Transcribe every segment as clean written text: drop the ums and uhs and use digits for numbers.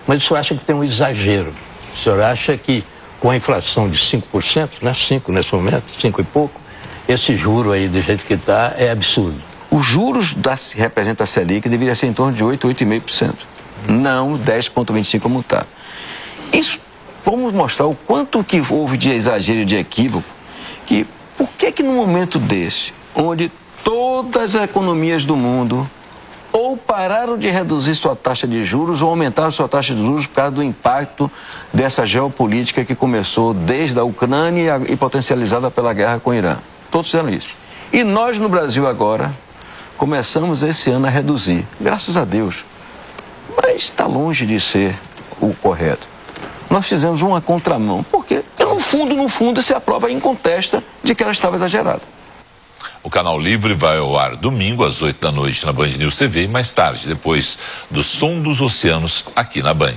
Mas o senhor acha que tem um exagero? O senhor acha que com a inflação de 5%, né, 5 nesse momento, 5 e pouco, esse juro aí do jeito que está é absurdo? Os juros que representa a Selic deveria ser em torno de 8, 8,5%. Não 10,25% como está. Isso, vamos mostrar o quanto que houve de exagero e de equívoco, que por que num momento desse, onde todas as economias do mundo ou pararam de reduzir sua taxa de juros ou aumentaram sua taxa de juros por causa do impacto dessa geopolítica que começou desde a Ucrânia e potencializada pela guerra com o Irã. Todos fizeram isso. E nós no Brasil agora começamos esse ano a reduzir, graças a Deus. Mas está longe de ser o correto. Nós fizemos uma contramão. Por quê? Porque no fundo, essa é a prova incontesta de que ela estava exagerada. O Canal Livre vai ao ar domingo às 8 da noite na Band News TV e mais tarde, depois do Som dos Oceanos, aqui na Band.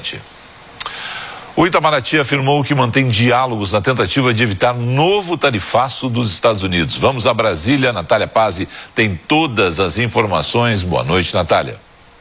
O Itamaraty afirmou que mantém diálogos na tentativa de evitar novo tarifaço dos Estados Unidos. Vamos a Brasília, Natália Pazzi tem todas as informações. Boa noite, Natália.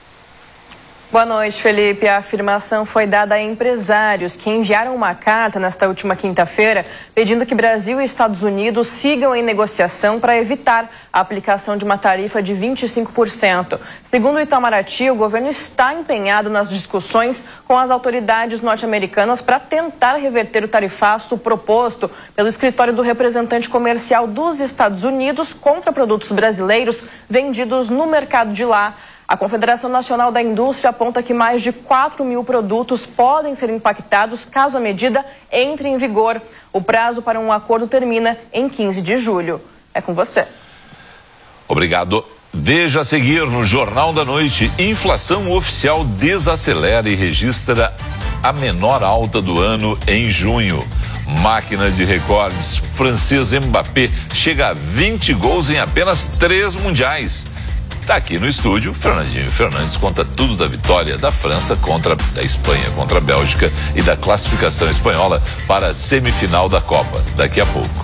Boa noite, Felipe. A afirmação foi dada a empresários que enviaram uma carta nesta última quinta-feira pedindo que Brasil e Estados Unidos sigam em negociação para evitar a aplicação de uma tarifa de 25%. Segundo o Itamaraty, o governo está empenhado nas discussões com as autoridades norte-americanas para tentar reverter o tarifaço proposto pelo escritório do representante comercial dos Estados Unidos contra produtos brasileiros vendidos no mercado de lá. A Confederação Nacional da Indústria aponta que mais de 4 mil produtos podem ser impactados caso a medida entre em vigor. O prazo para um acordo termina em 15 de julho. É com você. Obrigado. Veja a seguir no Jornal da Noite. Inflação oficial desacelera e registra a menor alta do ano em junho. Máquina de recordes, francês Mbappé chega a 20 gols em apenas 3 mundiais. Está aqui no estúdio, Fernandinho Fernandes conta tudo da vitória da França da Espanha contra a Bélgica e da classificação espanhola para a semifinal da Copa. Daqui a pouco.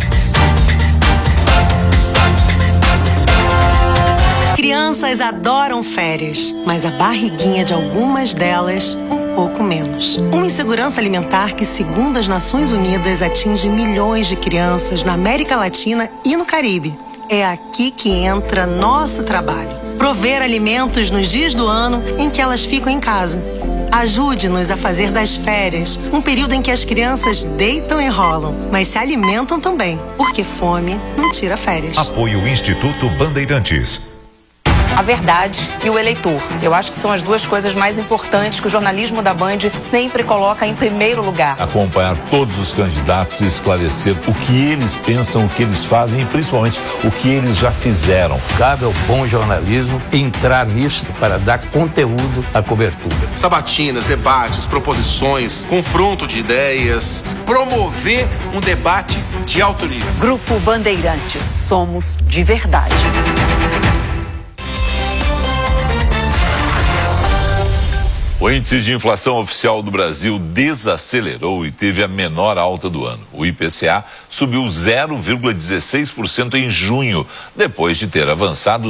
Crianças adoram férias, mas a barriguinha de algumas delas um pouco menos. Uma insegurança alimentar que, segundo as Nações Unidas, atinge milhões de crianças na América Latina e no Caribe. É aqui que entra nosso trabalho. Prover alimentos nos dias do ano em que elas ficam em casa. Ajude-nos a fazer das férias um período em que as crianças deitam e rolam, mas se alimentam também, porque fome não tira férias. Apoio Instituto Bandeirantes. A verdade e o eleitor. Eu acho que são as duas coisas mais importantes que o jornalismo da Band sempre coloca em primeiro lugar. Acompanhar todos os candidatos e esclarecer o que eles pensam, o que eles fazem e principalmente o que eles já fizeram. Cabe ao bom jornalismo entrar nisso para dar conteúdo à cobertura. Sabatinas, debates, proposições, confronto de ideias. Promover um debate de alto nível. Grupo Bandeirantes. Somos de verdade. O índice de inflação oficial do Brasil desacelerou e teve a menor alta do ano. O IPCA subiu 0,16% em junho, depois de ter avançado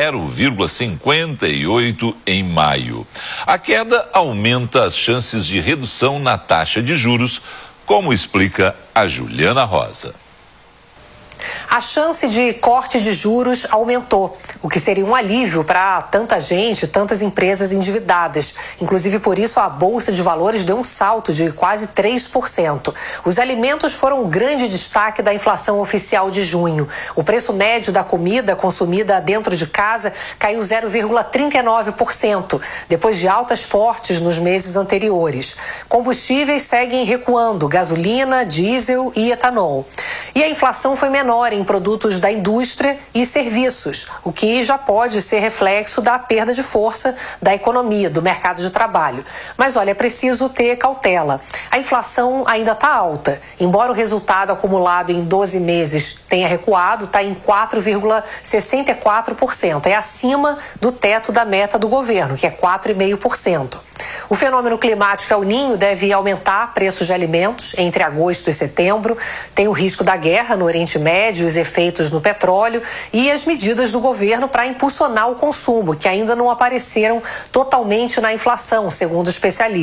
0,58% em maio. A queda aumenta as chances de redução na taxa de juros, como explica a Juliana Rosa. A chance de corte de juros aumentou, o que seria um alívio para tanta gente, tantas empresas endividadas. Inclusive, por isso, a Bolsa de Valores deu um salto de quase 3%. Os alimentos foram um grande destaque da inflação oficial de junho. O preço médio da comida consumida dentro de casa caiu 0,39%, depois de altas fortes nos meses anteriores. Combustíveis seguem recuando, gasolina, diesel e etanol. E a inflação foi menor em produtos da indústria e serviços, o que já pode ser reflexo da perda de força da economia, do mercado de trabalho. Mas olha, é preciso ter cautela. A inflação ainda está alta, embora o resultado acumulado em 12 meses tenha recuado, está em 4,64%. É acima do teto da meta do governo, que é 4,5%. O fenômeno climático El Niño deve aumentar preços de alimentos entre agosto e setembro. Tem o risco da guerra no Oriente Médio, os efeitos no petróleo e as medidas do governo para impulsionar o consumo, que ainda não apareceram totalmente na inflação, segundo especialistas.